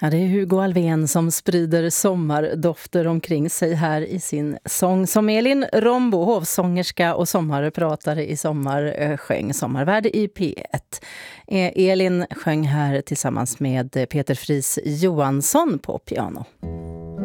Ja, det är Hugo Alfvén som sprider sommardofter omkring sig här i sin sång som Elin Rombo, hovsångerska och sommarpratare i Sommar, sjöng Sommarvärd i P1. Elin sjöng här tillsammans med Peter Fris Johansson på piano.